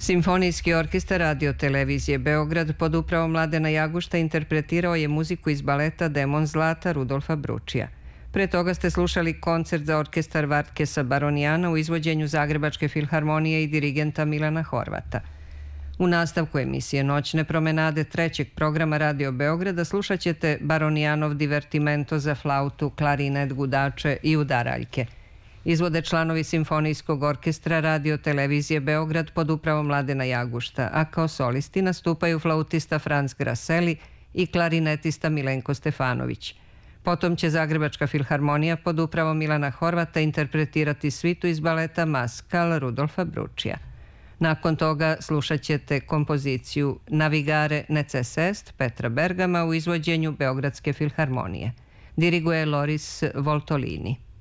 Simfonijski orkestar Radio televizije Beograd pod upravom Mladena Jagušta interpretirao je muziku iz baleta Demon zlata Rudolfa Bručija. Pre toga ste slušali koncert za orkestar Vartkesa Baronijana u izvođenju Zagrebačke filharmonije i dirigenta Milana Horvata. U nastavku emisije Noćne promenade trećeg programa Radio Beograda slušat ćete Baronijanov divertimento za flautu, klarinet, gudače i udaraljke. Izvode članovi Simfonijskog orkestra Radio televizije Beograd pod upravom Mladena Jagušta, a kao solisti nastupaju flautista Franz Graseli i klarinetista Milenko Stefanović. Potom će Zagrebačka filharmonija pod upravom Milana Horvata interpretirati svitu iz baleta Maskal Rudolfa Bručija. Nakon toga slušat ćete kompoziciju Navigare necessest Petra Bergama u izvođenju Beogradske filharmonije. Diriguje Loris Voltolini.